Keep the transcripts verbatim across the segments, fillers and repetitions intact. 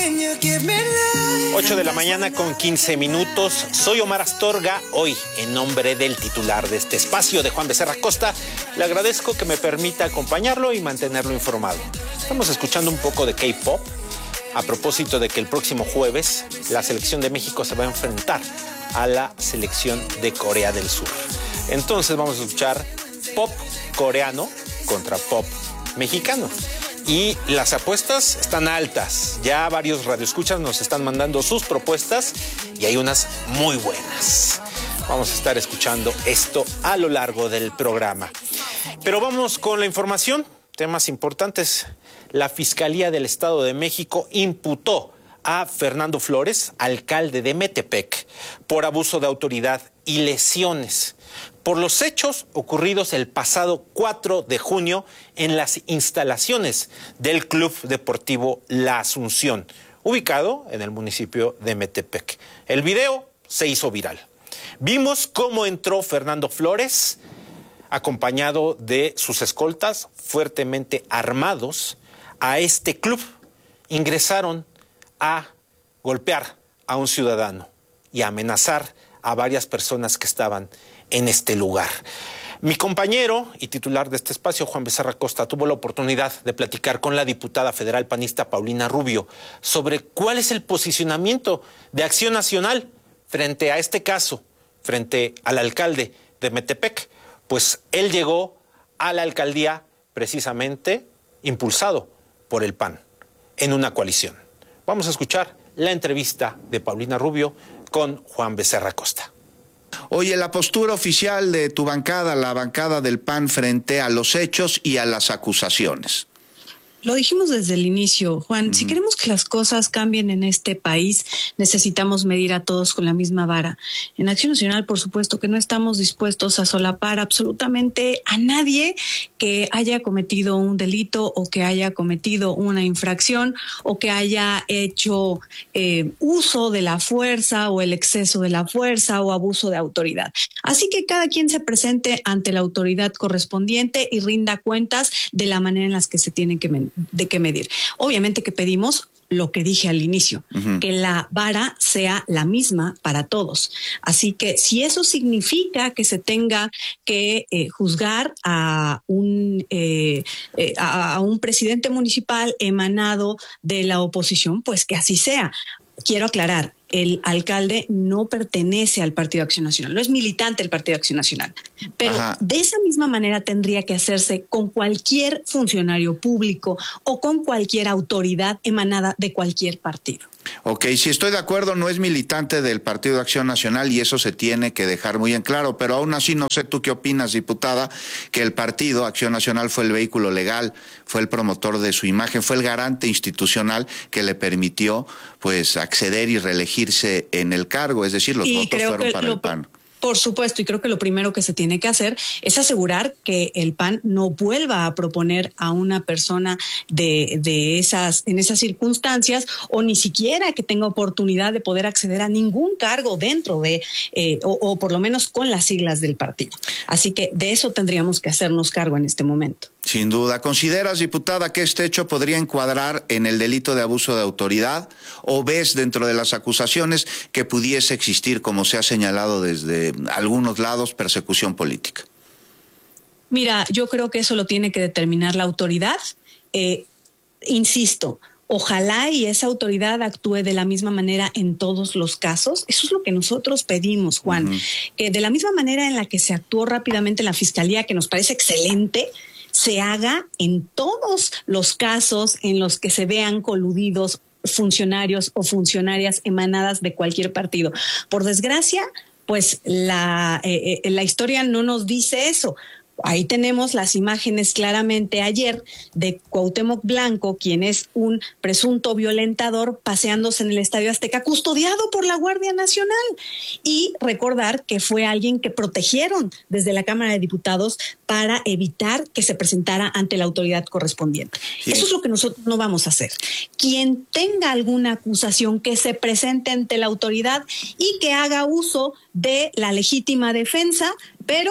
ocho de la mañana con quince minutos. Soy Omar Astorga. Hoy, en nombre del titular de este espacio, de Juan Becerra Costa, le agradezco que me permita acompañarlo y mantenerlo informado. Estamos escuchando un poco de K-pop a propósito de que el próximo jueves la selección de México se va a enfrentar a la selección de Corea del Sur. Entonces vamos a escuchar pop coreano contra pop mexicano. Y las apuestas están altas. Ya varios radioescuchas nos están mandando sus propuestas y hay unas muy buenas. Vamos a estar escuchando esto a lo largo del programa. Pero vamos con la información. Temas importantes. La Fiscalía del Estado de México imputó a Fernando Flores, alcalde de Metepec, por abuso de autoridad y lesiones por los hechos ocurridos el pasado cuatro de junio en las instalaciones del Club Deportivo La Asunción, ubicado en el municipio de Metepec. El video se hizo viral. Vimos cómo entró Fernando Flores, acompañado de sus escoltas fuertemente armados, a este club. Ingresaron a golpear a un ciudadano y a amenazar a varias personas que estaban en este lugar. Mi compañero y titular de este espacio, Juan Becerra Costa, tuvo la oportunidad de platicar con la diputada federal panista Paulina Rubio sobre cuál es el posicionamiento de Acción Nacional frente a este caso, frente al alcalde de Metepec. Pues él llegó a la alcaldía precisamente impulsado por el P A N en una coalición. Vamos a escuchar la entrevista de Paulina Rubio con Juan Becerra Costa. Oye, la postura oficial de tu bancada, la bancada del P A N, frente a los hechos y a las acusaciones. Lo dijimos desde el inicio, Juan, uh-huh. Si queremos que las cosas cambien en este país, necesitamos medir a todos con la misma vara. En Acción Nacional, por supuesto, que no estamos dispuestos a solapar absolutamente a nadie que haya cometido un delito o que haya cometido una infracción o que haya hecho eh, uso de la fuerza o el exceso de la fuerza o abuso de autoridad. Así que cada quien se presente ante la autoridad correspondiente y rinda cuentas de la manera en la que se tienen que medir. de qué medir. Obviamente que pedimos lo que dije al inicio, uh-huh. que la vara sea la misma para todos. Así que si eso significa que se tenga que eh, juzgar a un, eh, eh, a, a un presidente municipal emanado de la oposición, pues que así sea. Quiero aclarar, el alcalde no pertenece al Partido Acción Nacional, no es militante del Partido Acción Nacional, pero Ajá. de esa misma manera tendría que hacerse con cualquier funcionario público o con cualquier autoridad emanada de cualquier partido. Ok, si estoy de acuerdo, no es militante del Partido de Acción Nacional y eso se tiene que dejar muy en claro, pero aún así no sé tú qué opinas, diputada, que el Partido Acción Nacional fue el vehículo legal, fue el promotor de su imagen, fue el garante institucional que le permitió pues acceder y reelegirse en el cargo, es decir, los y votos fueron para lo... el P A N. Por supuesto, y creo que lo primero que se tiene que hacer es asegurar que el P A N no vuelva a proponer a una persona de, de esas, en esas circunstancias, o ni siquiera que tenga oportunidad de poder acceder a ningún cargo dentro de, eh, o, o por lo menos con las siglas del partido. Así que de eso tendríamos que hacernos cargo en este momento. Sin duda. ¿Consideras, diputada, que este hecho podría encuadrar en el delito de abuso de autoridad? ¿O ves dentro de las acusaciones que pudiese existir, como se ha señalado desde algunos lados, persecución política? Mira, yo creo que eso lo tiene que determinar la autoridad. Eh, insisto, ojalá y esa autoridad actúe de la misma manera en todos los casos. Eso es lo que nosotros pedimos, Juan. Uh-huh. Que de la misma manera en la que se actuó rápidamente en la Fiscalía, que nos parece excelente, se haga en todos los casos en los que se vean coludidos funcionarios o funcionarias emanadas de cualquier partido. Por desgracia, pues la, eh, la historia no nos dice eso. Ahí tenemos las imágenes claramente ayer de Cuauhtémoc Blanco, quien es un presunto violentador, paseándose en el Estadio Azteca, custodiado por la Guardia Nacional. Y recordar que fue alguien que protegieron desde la Cámara de Diputados para evitar que se presentara ante la autoridad correspondiente. Sí. Eso es lo que nosotros no vamos a hacer. Quien tenga alguna acusación, que se presente ante la autoridad y que haga uso de la legítima defensa, pero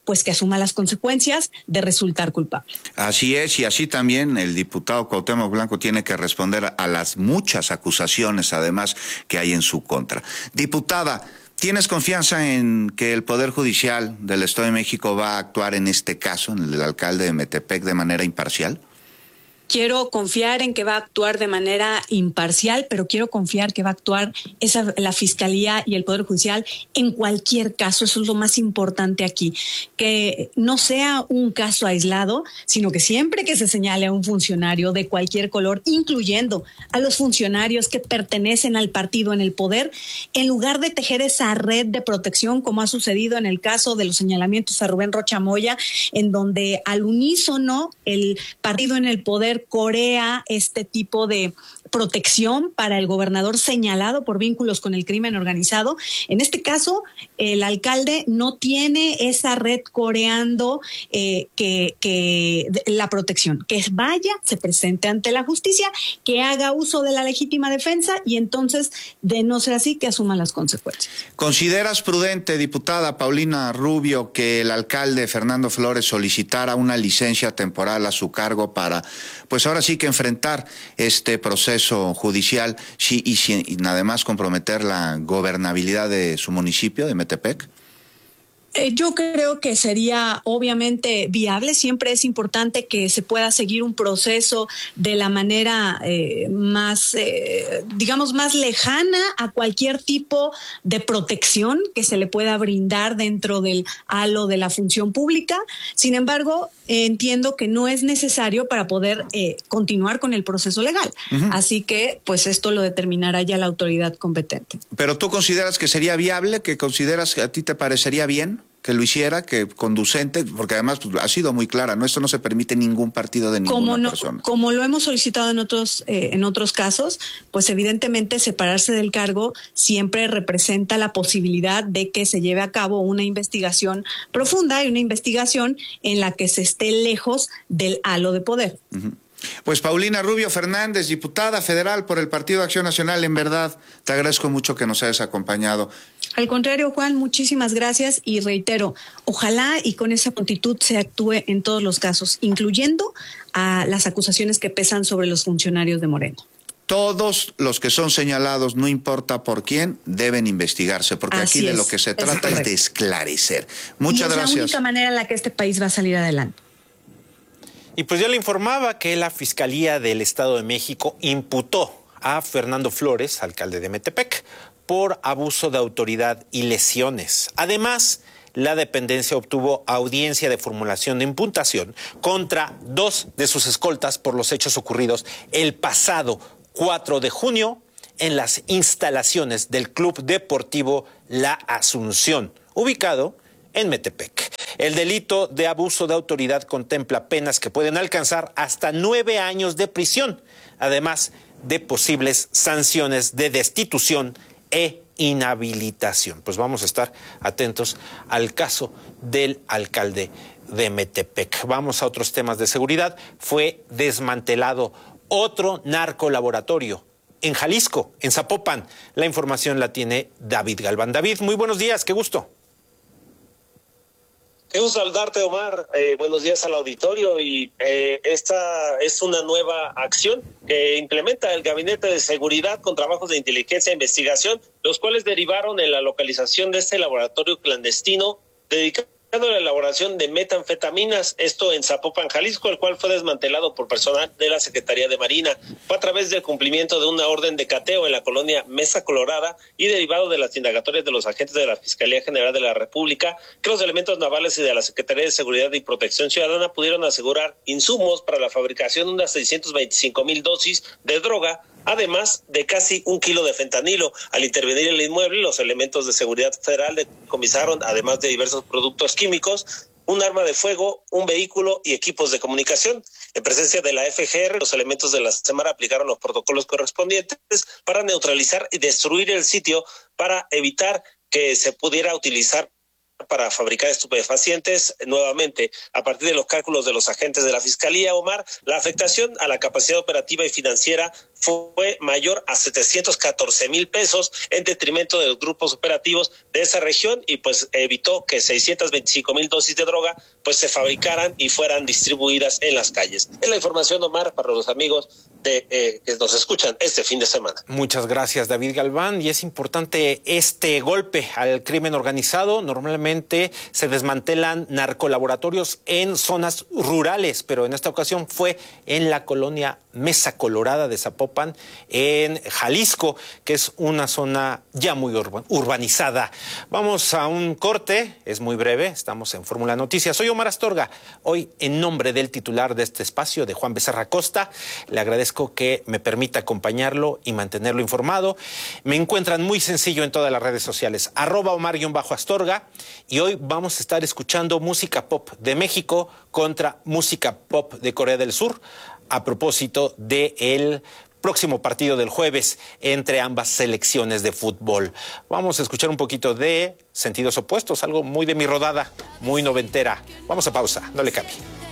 pues que asuma las consecuencias de resultar culpable. Así es, y así también el diputado Cuauhtémoc Blanco tiene que responder a las muchas acusaciones, además, que hay en su contra. Diputada, ¿tienes confianza en que el Poder Judicial del Estado de México va a actuar en este caso, en el del alcalde de Metepec, de manera imparcial? Quiero confiar en que va a actuar de manera imparcial, pero quiero confiar que va a actuar esa, la Fiscalía y el Poder Judicial en cualquier caso. Eso es lo más importante aquí, que no sea un caso aislado, sino que siempre que se señale a un funcionario de cualquier color, incluyendo a los funcionarios que pertenecen al partido en el poder, en lugar de tejer esa red de protección, como ha sucedido en el caso de los señalamientos a Rubén Rocha Moya, en donde al unísono el partido en el poder corea este tipo de protección para el gobernador señalado por vínculos con el crimen organizado. En este caso, el alcalde no tiene esa red coreando eh, que, que la protección, que vaya, se presente ante la justicia, que haga uso de la legítima defensa y entonces, de no ser así, que asuma las consecuencias. ¿Consideras prudente, diputada Paulina Rubio, que el alcalde Fernando Flores solicitara una licencia temporal a su cargo para, pues ahora sí que enfrentar este proceso judicial sí, y, sí, y además comprometer la gobernabilidad de su municipio, de Metepec? Eh, yo creo que sería obviamente viable. Siempre es importante que se pueda seguir un proceso de la manera eh, más, eh, digamos, más lejana a cualquier tipo de protección que se le pueda brindar dentro del halo de la función pública. Sin embargo, eh, entiendo que no es necesario para poder eh, continuar con el proceso legal. Uh-huh. Así que, pues, esto lo determinará ya la autoridad competente. ¿Pero tú consideras que sería viable? ¿Que consideras que a ti te parecería bien que lo hiciera, que conducente? Porque además pues, ha sido muy clara, ¿no? Esto no se permite en ningún partido de ninguna como no, persona. Como lo hemos solicitado en otros, eh, en otros casos, pues evidentemente separarse del cargo siempre representa la posibilidad de que se lleve a cabo una investigación profunda y una investigación en la que se esté lejos del halo de poder. Uh-huh. Pues Paulina Rubio Fernández, diputada federal por el Partido Acción Nacional, en verdad te agradezco mucho que nos hayas acompañado. Al contrario, Juan, muchísimas gracias y reitero, ojalá y con esa prontitud se actúe en todos los casos, incluyendo a las acusaciones que pesan sobre los funcionarios de Morena. Todos los que son señalados, no importa por quién, deben investigarse, porque Así aquí es, de lo que se trata es, es de esclarecer. Muchas y es gracias. Es la única manera en la que este país va a salir adelante. Y pues ya le informaba que la Fiscalía del Estado de México imputó a Fernando Flores, alcalde de Metepec, por abuso de autoridad y lesiones. Además, la dependencia obtuvo audiencia de formulación de imputación contra dos de sus escoltas por los hechos ocurridos el pasado cuatro de junio en las instalaciones del Club Deportivo La Asunción, ubicado en Metepec. El delito de abuso de autoridad contempla penas que pueden alcanzar hasta nueve años de prisión, además de posibles sanciones de destitución e inhabilitación. Pues vamos a estar atentos al caso del alcalde de Metepec. Vamos a otros temas de seguridad. Fue desmantelado otro narcolaboratorio en Jalisco, en Zapopan. La información la tiene David Galván. David, muy buenos días, qué gusto. Qué gusto saludarte, Omar. Eh, buenos días al auditorio. Y eh, esta es una nueva acción que implementa el Gabinete de Seguridad con trabajos de inteligencia e investigación, los cuales derivaron en la localización de este laboratorio clandestino dedicado a la elaboración de metanfetaminas, esto en Zapopan, Jalisco, el cual fue desmantelado por personal de la Secretaría de Marina. Fue a través del cumplimiento de una orden de cateo en la colonia Mesa Colorada y derivado de las indagatorias de los agentes de la Fiscalía General de la República, que los elementos navales y de la Secretaría de Seguridad y Protección Ciudadana pudieron asegurar insumos para la fabricación de unas seiscientas veinticinco mil dosis de droga, además de casi un kilo de fentanilo. Al intervenir en el inmueble, los elementos de seguridad federal decomisaron, además de diversos productos químicos, un arma de fuego, un vehículo y equipos de comunicación. En presencia de la F G R, los elementos de la Semara aplicaron los protocolos correspondientes para neutralizar y destruir el sitio para evitar que se pudiera utilizar para fabricar estupefacientes. Nuevamente, a partir de los cálculos de los agentes de la Fiscalía, Omar, la afectación a la capacidad operativa y financiera fue mayor a setecientos catorce mil pesos en detrimento de los grupos operativos de esa región y pues evitó que seiscientos veinticinco mil dosis de droga pues se fabricaran y fueran distribuidas en las calles. Es la información, Omar, para los amigos de eh, que nos escuchan este fin de semana. Muchas gracias, David Galván. Y es importante este golpe al crimen organizado. Normalmente se desmantelan narcolaboratorios en zonas rurales, pero en esta ocasión fue en la colonia Mesa Colorada de Zapopan, en Jalisco, que es una zona ya muy urban, urbanizada. Vamos a un corte, es muy breve, estamos en Fórmula Noticias. Soy Omar Astorga, hoy en nombre del titular de este espacio, de Juan Becerra Costa, le agradezco que me permita acompañarlo y mantenerlo informado. Me encuentran muy sencillo en todas las redes sociales, arroba Omar-Astorga, y hoy vamos a estar escuchando música pop de México contra música pop de Corea del Sur, a propósito del próximo partido del jueves entre ambas selecciones de fútbol. Vamos a escuchar un poquito de Sentidos Opuestos, algo muy de mi rodada, muy noventera. Vamos a pausa, no le cambie.